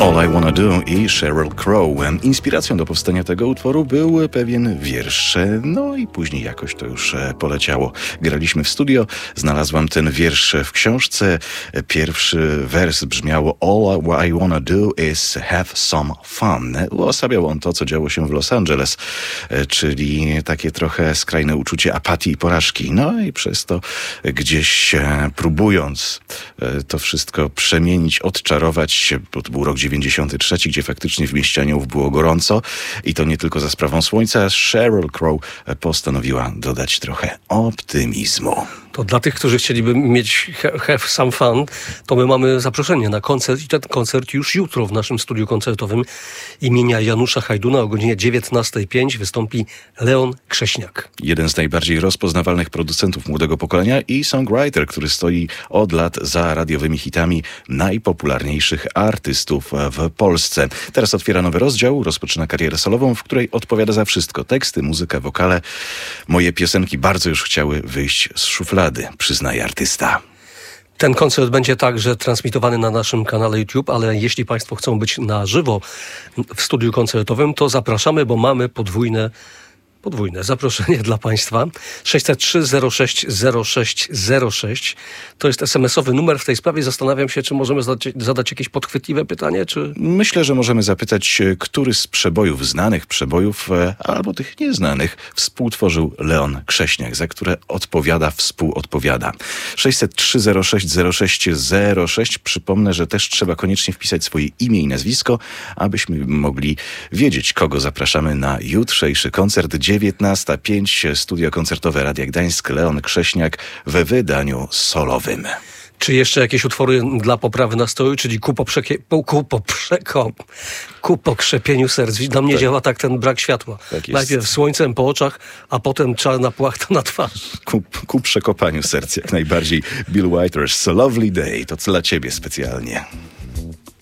All I Wanna Do i Sheryl Crow. Inspiracją do powstania tego utworu był pewien wiersz. No i później jakoś to już poleciało. Graliśmy w studio, znalazłam ten wiersz w książce. Pierwszy wers brzmiało All I Wanna Do is Have Some Fun. Uosabiał on to, co działo się w Los Angeles, czyli takie trochę skrajne uczucie apatii i porażki. No i przez to gdzieś próbując to wszystko przemienić, odczarować, bo to był rok 93, gdzie faktycznie w Mieście Aniołów było gorąco i to nie tylko za sprawą słońca. Sheryl Crow postanowiła dodać trochę optymizmu. To dla tych, którzy chcieliby mieć have some fun, to my mamy zaproszenie na koncert i ten koncert już jutro w naszym studiu koncertowym imienia Janusza Hajduna o godzinie 19:05 wystąpi Leon Krześniak. Jeden z najbardziej rozpoznawalnych producentów młodego pokolenia i songwriter, który stoi od lat za radiowymi hitami najpopularniejszych artystów w Polsce. Teraz otwiera nowy rozdział, rozpoczyna karierę solową, w której odpowiada za wszystko. Teksty, muzyka, wokale. Moje piosenki bardzo już chciały wyjść z szuflady, przyznaje artysta. Ten koncert będzie także transmitowany na naszym kanale YouTube, ale jeśli Państwo chcą być na żywo w studiu koncertowym, to zapraszamy, bo mamy podwójne zaproszenie dla Państwa. 603 06 06 06 to jest SMS-owy numer. W tej sprawie zastanawiam się, czy możemy zadać jakieś podchwytliwe pytanie, czy... Myślę, że możemy zapytać, który z przebojów, znanych przebojów, albo tych nieznanych, współtworzył Leon Krześniak, za które współodpowiada. 603 06 06 06. Przypomnę, że też trzeba koniecznie wpisać swoje imię i nazwisko, abyśmy mogli wiedzieć, kogo zapraszamy na jutrzejszy koncert. 19:05, studio koncertowe Radia Gdańsk, Leon Krześniak w wydaniu solowym. Czy jeszcze jakieś utwory dla poprawy nastroju, czyli ku pokrzepieniu serc? Dla mnie działa tak ten brak światła. Tak najpierw słońcem po oczach, a potem czarna płachta na twarz. Ku przekopaniu serc jak najbardziej. Bill Withers, So Lovely Day, to dla ciebie specjalnie.